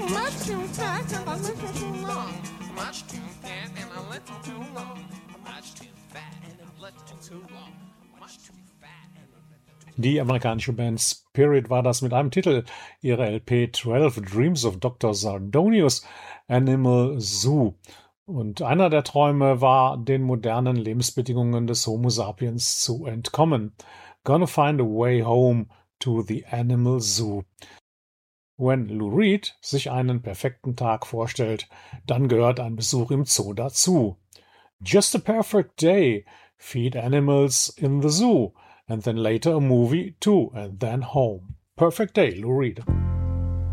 Much too fast and a little too long. Much too fat and a little too long. Much too fat and a little too long. Much too fat and a little too long. Die amerikanische Band Spirit war das mit einem Titel ihrer LP 12 Dreams of Dr. Sardonius, Animal Zoo. Und einer der Träume war, den modernen Lebensbedingungen des Homo sapiens zu entkommen. Gonna find a way home to the Animal Zoo. Wenn Lou Reed sich einen perfekten Tag vorstellt, dann gehört ein Besuch im Zoo dazu. Just a perfect day, feed animals in the zoo, and then later a movie too, and then home. Perfect day, Lou Reed.